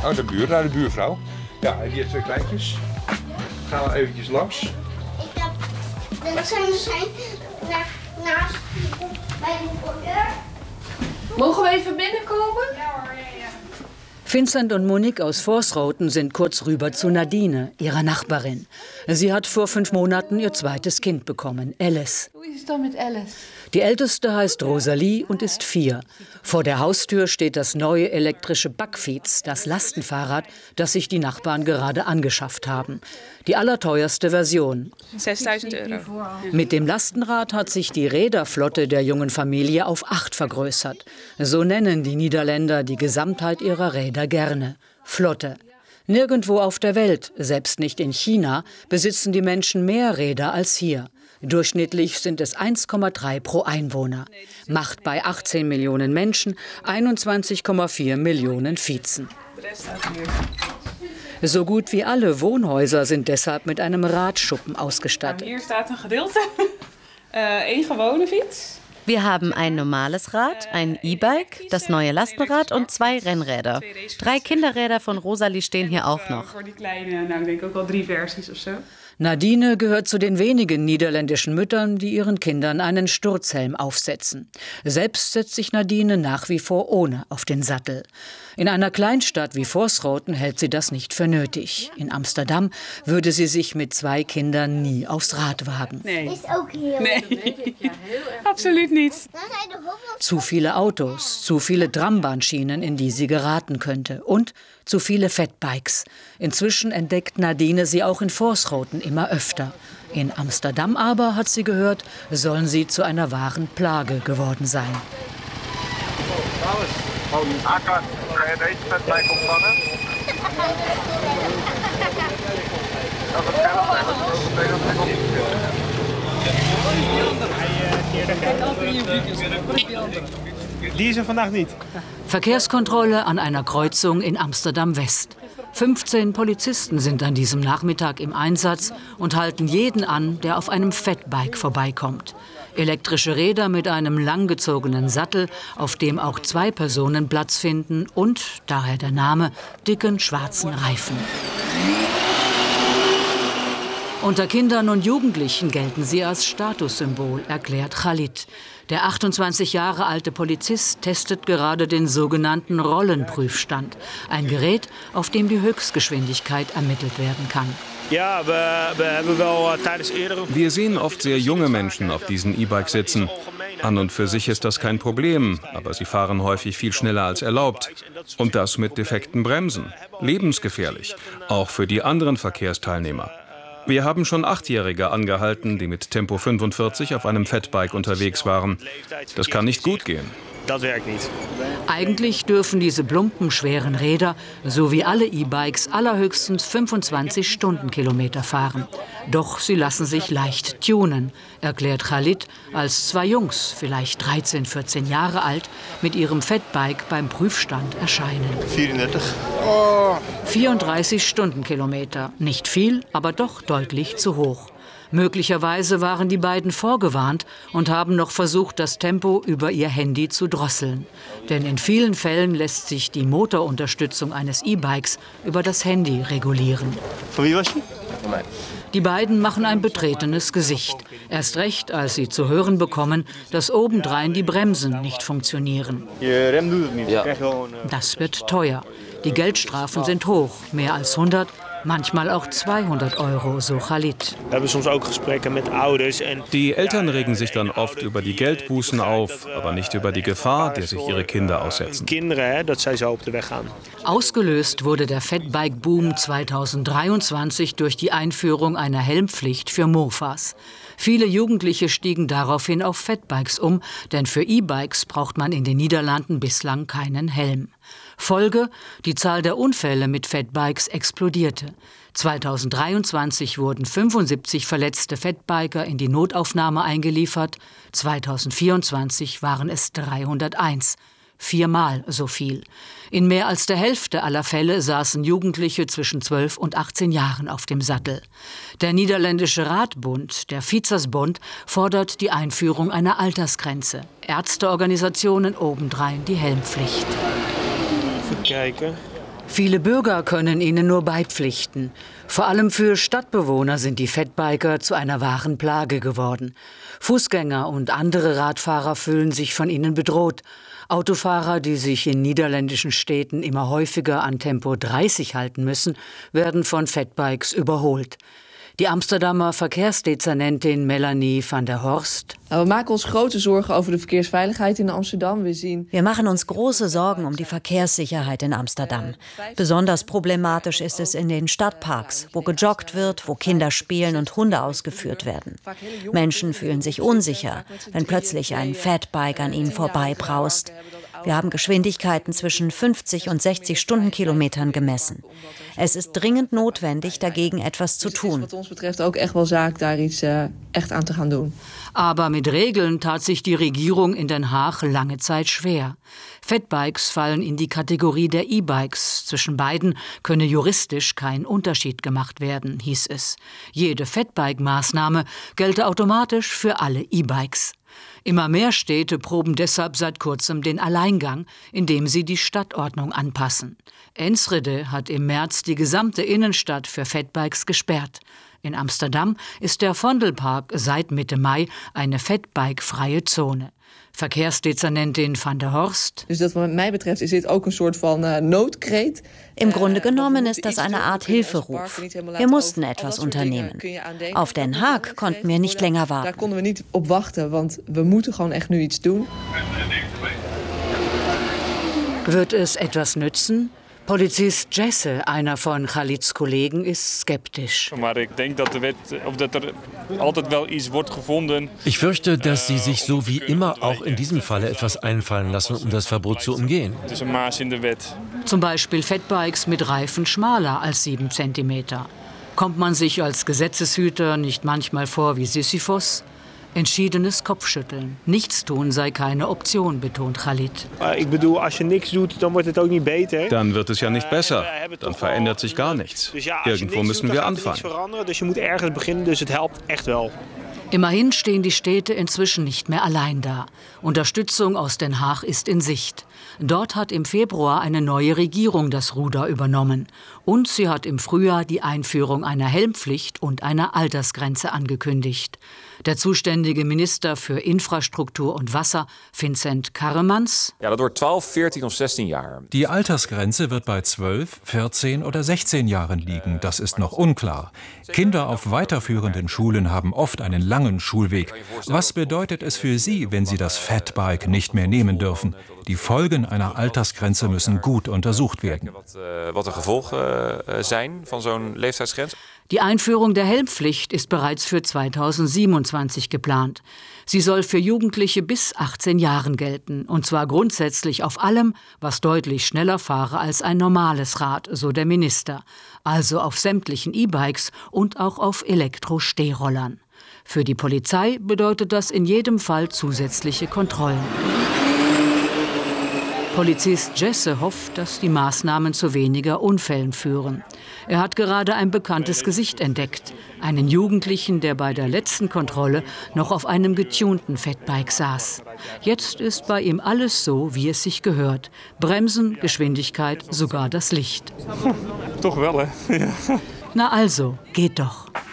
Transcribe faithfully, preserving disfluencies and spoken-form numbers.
Oh, de buur, naar de buurvrouw. Ja, die heeft twee kleintjes. Gaan we eventjes langs. Ik heb... Dan zijn we zijn naast bij de voordeur. Mogen we even binnenkomen? Ja hoor, ja, ja. Vincent und Monique aus Vorsroten sind kurz rüber zu Nadine, ihrer Nachbarin. Sie hat vor fünf Monaten ihr zweites Kind bekommen, Alice. Hoe is het dan met Alice? Die älteste heißt Rosalie und ist vier. Vor der Haustür steht das neue elektrische Backfiets, das Lastenfahrrad, das sich die Nachbarn gerade angeschafft haben. Die allerteuerste Version. zesduizend euro. Mit dem Lastenrad hat sich die Räderflotte der jungen Familie auf acht vergrößert. So nennen die Niederländer die Gesamtheit ihrer Räder gerne. Flotte. Nirgendwo auf der Welt, selbst nicht in China, besitzen die Menschen mehr Räder als hier. Durchschnittlich sind es eins Komma drei pro Einwohner. Macht bei achtzehn Millionen Menschen einundzwanzig Komma vier Millionen Fietsen. So gut wie alle Wohnhäuser sind deshalb mit einem Radschuppen ausgestattet. Hier staat een gedeelte. Eén gewone fiets. Wir haben ein normales Rad, ein E-Bike, das neue Lastenrad und zwei Rennräder. Drei Kinderräder von Rosalie stehen hier auch noch. Voor die kleine, nou ik denk ook wel drie versies of zo. Nadine gehört zu den wenigen niederländischen Müttern, die ihren Kindern einen Sturzhelm aufsetzen. Selbst setzt sich Nadine nach wie vor ohne auf den Sattel. In einer Kleinstadt wie Vorsroten hält sie das nicht für nötig. In Amsterdam würde sie sich mit zwei Kindern nie aufs Rad wagen. Nee. Is ook heel... Nee. Absoluut niet. Dan zijn de hobbels... Zu viele Autos, zu viele Trambahnschienen, in die sie geraten könnte. Und zu viele Fatbikes. Inzwischen entdeckt Nadine sie auch in Vorsroten immer öfter. In Amsterdam aber, hat sie gehört, sollen sie zu einer wahren Plage geworden sein. Akker, kan je deze Fatbike opvangen? Dat is Die is er vandaag niet. Verkehrskontrolle an einer Kreuzung in Amsterdam-West. fünfzehn Polizisten sind an diesem Nachmittag im Einsatz und halten jeden an, der auf einem Fatbike vorbeikommt. Elektrische Räder mit einem langgezogenen Sattel, auf dem auch zwei Personen Platz finden und, daher der Name, dicken schwarzen Reifen. Unter Kindern und Jugendlichen gelten sie als Statussymbol, erklärt Khalid. Der achtundzwanzig Jahre alte Polizist testet gerade den sogenannten Rollenprüfstand. Ein Gerät, auf dem die Höchstgeschwindigkeit ermittelt werden kann. Ja, we, we hebben wel tijdens eerdere... Wir sehen oft sehr junge Menschen auf diesen E-Bikes sitzen. An und für sich ist das kein Problem, aber sie fahren häufig viel schneller als erlaubt. Und das mit defekten Bremsen. Lebensgefährlich, auch für die anderen Verkehrsteilnehmer. Wir haben schon Achtjährige angehalten, die mit Tempo fünfundvierzig auf einem Fatbike unterwegs waren. Das kann nicht gut gehen. Das werkt nicht. Eigentlich dürfen diese plumpen, schweren Räder, so wie alle E-Bikes, allerhöchstens fünfundzwanzig Stundenkilometer fahren. Doch sie lassen sich leicht tunen, erklärt Khalid, als zwei Jungs, vielleicht dreizehn, vierzehn Jahre alt, mit ihrem Fatbike beim Prüfstand erscheinen. vierendertig. Oh. vierunddreißig Stundenkilometer. Nicht viel, aber doch deutlich zu hoch. Möglicherweise waren die beiden vorgewarnt und haben noch versucht, das Tempo über ihr Handy zu drosseln. Denn in vielen Fällen lässt sich die Motorunterstützung eines E-Bikes über das Handy regulieren. Von wie was je? Die beiden machen ein betretenes Gesicht. Erst recht, als sie zu hören bekommen, dass obendrein die Bremsen nicht funktionieren. Je rem doet het niet. Ja. Das wird teuer. Die Geldstrafen sind hoch, mehr als hundert. Manchmal auch zweihundert Euro, so Khalid. We hebben soms ook gesprekken met ouders. En Die Eltern regen sich dann oft über die Geldbußen auf, aber nicht über die Gefahr, der sich ihre Kinder aussetzen. kinderen, dat zij zo op de weg gaan. Ausgelöst wurde der Fatbike-Boom zweitausenddreiundzwanzig durch die Einführung einer Helmpflicht für Mofas. Viele Jugendliche stiegen daraufhin auf Fatbikes um, denn für E-Bikes braucht man in den Niederlanden bislang keinen Helm. Folge: Die Zahl der Unfälle mit Fatbikes explodierte. zweitausenddreiundzwanzig wurden fünfundsiebzig verletzte Fatbiker in die Notaufnahme eingeliefert. zweitausendvierundzwanzig waren es dreihunderteins. Viermal so viel. In mehr als der Hälfte aller Fälle saßen Jugendliche zwischen zwölf und achtzehn Jahren auf dem Sattel. Der niederländische Radbund, der Fietsersbond, fordert die Einführung einer Altersgrenze. Ärzteorganisationen obendrein die Helmpflicht. Even kijken. Viele Bürger können ihnen nur beipflichten. Vor allem für Stadtbewohner sind die Fatbiker zu einer wahren Plage geworden. Fußgänger und andere Radfahrer fühlen sich von ihnen bedroht. Autofahrer, die sich in niederländischen Städten immer häufiger an Tempo dreißig halten müssen, werden von Fatbikes überholt. Die Amsterdamer Verkehrsdezernentin Melanie van der Horst. We maken ons grote zorgen over de verkeersveiligheid in Amsterdam. Wir machen uns große Sorgen um die Verkehrssicherheit in Amsterdam. Besonders problematisch ist es in den Stadtparks, wo gejoggt wird, wo Kinder spielen und Hunde ausgeführt werden. Menschen fühlen sich unsicher, wenn plötzlich ein Fatbike an ihnen vorbeibraust. Wir haben Geschwindigkeiten zwischen fünfzig und sechzig Stundenkilometern gemessen. Es ist dringend notwendig, dagegen etwas zu tun. Wat ons betreft ook echt wel zaak daar iets uh, echt aan te gaan doen. Aber mit Regeln tat sich die Regierung in Den Haag lange Zeit schwer. Fatbikes fallen in die Kategorie der E-Bikes. Zwischen beiden könne juristisch kein Unterschied gemacht werden, hieß es. Jede Fatbike-Maßnahme gelte automatisch für alle E-Bikes. Immer mehr Städte proben deshalb seit kurzem den Alleingang, indem sie die Stadtordnung anpassen. Enschede hat im März die gesamte Innenstadt für Fatbikes gesperrt. In Amsterdam ist der Vondelpark seit Mitte Mai eine Fatbike-freie Zone. Verkehrsdezernentin van der Horst. Dus dat wat mij betreft is dit ook een soort van uh, noodkreet. Im Grunde genommen ist das eine Art Hilferuf. Wir mussten etwas unternehmen. Auf Den Haag konnten wir nicht länger warten. Daar konden we niet op wachten, want we moeten gewoon echt nu iets doen. Wird es etwas nützen? Polizist Jesse, einer von Khalids Kollegen, ist skeptisch. Ich fürchte, dass sie sich so wie immer auch in diesem Falle etwas einfallen lassen, um das Verbot zu umgehen. Zum Beispiel Fatbikes mit Reifen schmaler als sieben Zentimeter. Kommt man sich als Gesetzeshüter nicht manchmal vor wie Sisyphos? Entschiedenes Kopfschütteln. Nichtstun sei keine Option, betont Khalid. Ich bedoel, als je niks doet, dann wird es auch nicht besser. Dann wird es ja nicht besser. Dann verändert sich gar nichts. Irgendwo müssen wir anfangen. Dus je moet ergens beginnen, dus het helpt echt wel. Immerhin stehen die Städte inzwischen nicht mehr allein da. Unterstützung aus Den Haag ist in Sicht. Dort hat im Februar eine neue Regierung das Ruder übernommen. Und sie hat im Frühjahr die Einführung einer Helmpflicht und einer Altersgrenze angekündigt. Der zuständige Minister für Infrastruktur und Wasser, Vincent Karremans. Ja, dat wordt twaalf, veertien of zestien jaar. Die Altersgrenze wird bei zwölf, vierzehn oder sechzehn Jahren liegen. Das ist noch unklar. Kinder auf weiterführenden Schulen haben oft einen langen Schulweg. Was bedeutet es für sie, wenn sie das Fatbike nicht mehr nehmen dürfen? Die Folgen einer Altersgrenze müssen gut untersucht werden. Wat de gevolgen zijn van zo'n leeftijdsgrens. Die Einführung der Helmpflicht ist bereits für zweitausendsiebenundzwanzig geplant. Sie soll für Jugendliche bis achtzehn Jahren gelten, und zwar grundsätzlich auf allem, was deutlich schneller fahre als ein normales Rad, so der Minister. Also auf sämtlichen E-Bikes und auch auf Elektro-Stehrollern. Für die Polizei bedeutet das in jedem Fall zusätzliche Kontrollen. Polizist Jesse hofft, dass die Maßnahmen zu weniger Unfällen führen. Er hat gerade ein bekanntes Gesicht entdeckt. Einen Jugendlichen, der bei der letzten Kontrolle noch auf einem getunten Fatbike saß. Jetzt ist bei ihm alles so, wie es sich gehört. Bremsen, Geschwindigkeit, sogar das Licht. Toch wel, hè? Ja. Na also, geht doch.